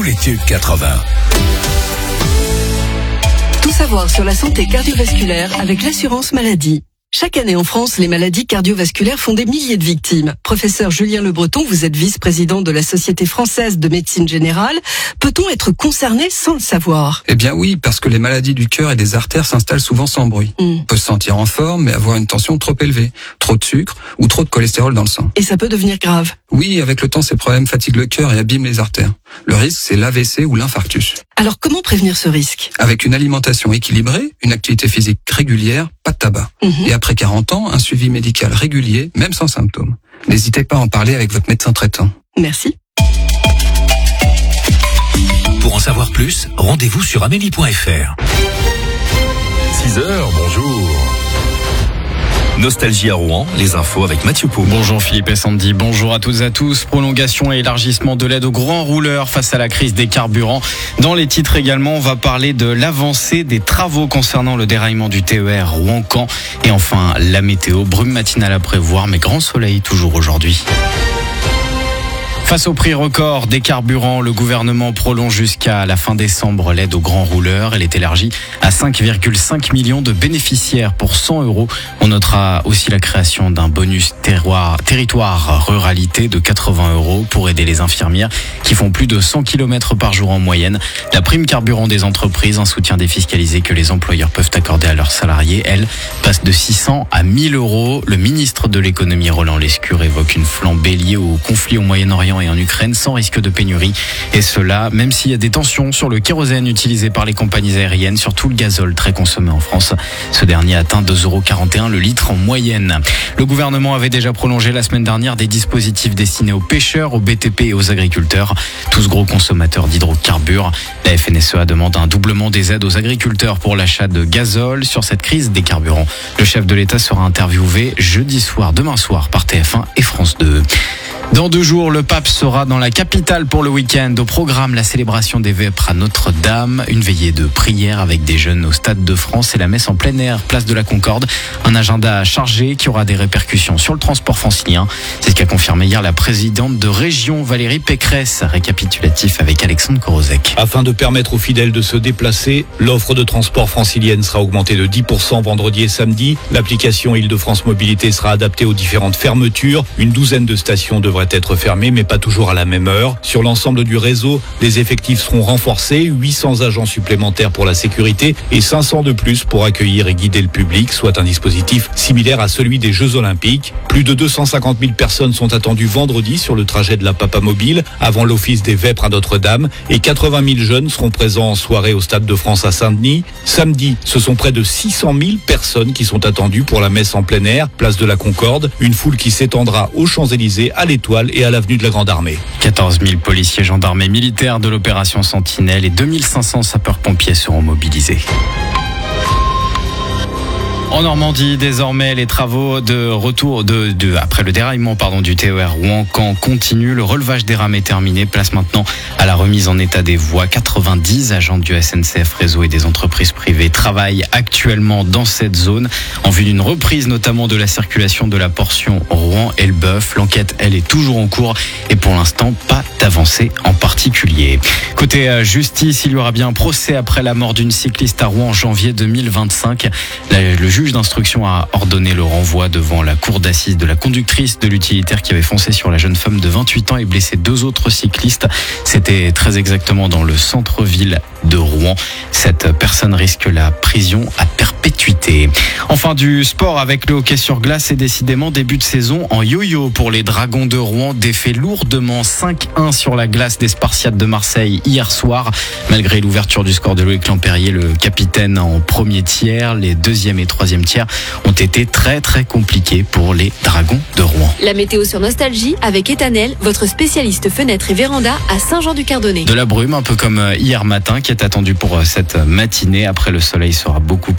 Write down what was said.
tous les tubes 80. Tout savoir sur la santé cardiovasculaire avec l'assurance maladie. Chaque année en France, les maladies cardiovasculaires font des milliers de victimes. Professeur Julien Le Breton, vous êtes vice-président de la Société française de médecine générale. Peut-on être concerné sans le savoir? Eh bien oui, parce que les maladies du cœur et des artères s'installent souvent sans bruit. On peut se sentir en forme, mais avoir une tension trop élevée, trop de sucre ou trop de cholestérol dans le sang. Et ça peut devenir grave. Oui, avec le temps, ces problèmes fatiguent le cœur et abîment les artères. Le risque, c'est l'AVC ou l'infarctus. Alors comment prévenir ce risque? Avec une alimentation équilibrée, une activité physique régulière, pas de tabac. Et après 40 ans, un suivi médical régulier, même sans symptômes. N'hésitez pas à en parler avec votre médecin traitant. Merci. Pour en savoir plus, rendez-vous sur amélie.fr. 6h, bonjour. Nostalgie à Rouen, les infos avec Mathieu Pau. Bonjour Philippe et Sandy, bonjour à toutes et à tous. Prolongation et élargissement de l'aide aux grands rouleurs face à la crise des carburants. Dans les titres également, on va parler de l'avancée des travaux concernant le déraillement du TER Rouen-Caen. Et enfin, la météo, brume matinale à prévoir, mais grand soleil toujours aujourd'hui. Face au prix record des carburants, le gouvernement prolonge jusqu'à la fin décembre l'aide aux grands rouleurs. Elle est élargie à 5,5 millions de bénéficiaires pour 100 €. On notera aussi la création d'un bonus territoire ruralité de 80 € pour aider les infirmières qui font plus de 100 km par jour en moyenne. La prime carburant des entreprises, un soutien défiscalisé que les employeurs peuvent accorder à leurs salariés, elle passe de 600 à 1000 €. Le ministre de l'économie Roland Lescure évoque une flambée liée au conflit au Moyen-Orient et en Ukraine sans risque de pénurie. Et cela, même s'il y a des tensions sur le kérosène utilisé par les compagnies aériennes, surtout le gazole très consommé en France. Ce dernier atteint 2,41 € le litre en moyenne. Le gouvernement avait déjà prolongé la semaine dernière des dispositifs destinés aux pêcheurs, aux BTP et aux agriculteurs, tous gros consommateurs d'hydrocarbures. La FNSEA demande un doublement des aides aux agriculteurs pour l'achat de gazole. Sur cette crise des carburants, le chef de l'État sera interviewé jeudi soir, demain soir, par TF1 et France 2. Dans 2 jours, le pape sera dans la capitale pour le week-end. Au programme, la célébration des Vêpres à Notre-Dame, une veillée de prière avec des jeunes au Stade de France et la messe en plein air, place de la Concorde. Un agenda chargé qui aura des répercussions sur le transport francilien. C'est ce qu'a confirmé hier la présidente de région, Valérie Pécresse. Récapitulatif avec Alexandre Korozek. Afin de permettre aux fidèles de se déplacer, l'offre de transport francilienne sera augmentée de 10% vendredi et samedi. L'application Île-de-France Mobilité sera adaptée aux différentes fermetures. Une douzaine de stations devraient être fermées, mais pas toujours à la même heure. Sur l'ensemble du réseau, les effectifs seront renforcés, 800 agents supplémentaires pour la sécurité et 500 de plus pour accueillir et guider le public, soit un dispositif similaire à celui des Jeux Olympiques. Plus de 250 000 personnes sont attendues vendredi sur le trajet de la Papa Mobile avant l'office des Vêpres à Notre-Dame et 80 000 jeunes seront présents en soirée au Stade de France à Saint-Denis. Samedi, ce sont près de 600 000 personnes qui sont attendues pour la messe en plein air, place de la Concorde, une foule qui s'étendra aux Champs-Élysées, à l'Étoile et à l'avenue de la Grande Armée. 14 000 policiers, gendarmes et militaires de l'opération Sentinelle et 2500 sapeurs-pompiers seront mobilisés. En Normandie, désormais, les travaux de retour après le déraillement du TER Rouen-Caen continuent. Le relevage des rames est terminé. Place maintenant à la remise en état des voies. 90 agents du SNCF Réseau et des entreprises privées travaillent actuellement dans cette zone en vue d'une reprise notamment de la circulation de la portion Rouen-Elbeuf. L'enquête, elle, est toujours en cours et pour l'instant, pas d'avancée en particulier. Côté justice, il y aura bien un procès après la mort d'une cycliste à Rouen en janvier 2025. Le juge d'instruction a ordonné le renvoi devant la cour d'assises de la conductrice de l'utilitaire qui avait foncé sur la jeune femme de 28 ans et blessé 2 autres cyclistes. C'était très exactement dans le centre-ville de Rouen. Cette personne risque la prison à perpétuité. Enfin, du sport avec le hockey sur glace et décidément début de saison en yo-yo pour les Dragons de Rouen. Défait lourdement 5-1 sur la glace des Spartiates de Marseille hier soir. Malgré l'ouverture du score de Loïc Lampérier, le capitaine en premier tiers, les deuxième et troisième tiers ont été très très compliqués pour les Dragons de Rouen. La météo sur Nostalgie avec Etanel, votre spécialiste fenêtres et véranda à Saint-Jean-du-Cardonnet. De la brume, un peu comme hier matin, qui est attendue pour cette matinée. Après, le soleil sera beaucoup